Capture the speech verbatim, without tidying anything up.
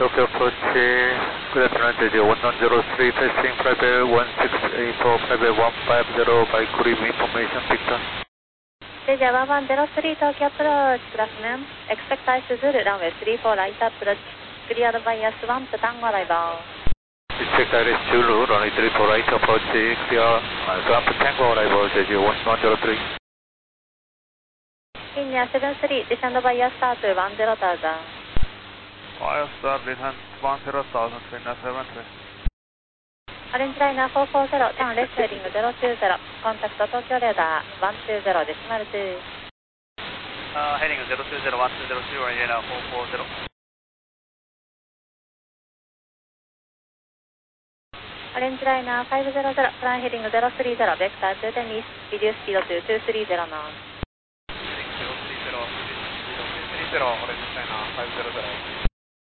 Tokyo approach, good afternoon, J J one one zero three, passing private one six eight four, private one five zero, by Kurim information, Victor. J J one one zero three, Tokyo approach, good afternoon. Expect ice Zulu, runway three four, right approach, cleared by S one to Tango arrival. Expect ice Zulu, runway three four, right approach, clear, Swamp Tango arrival, J J one one zero three. India seven three, descend by S start to one zero thousand. Fire star descent one zero thousand, India seven three. Orange liner four four zero, turn left heading zero two zero, contact Tokyo radar one two zero, decimal two. Uh, heading zero two zero, one two zero, Orange liner four four zero. Orange liner five zero zero, plan heading zero three zero, vector to the east, reduce speed to two three zero knots. Heading zero three zero, reduce speed to two three zero, Orange liner five zero zero.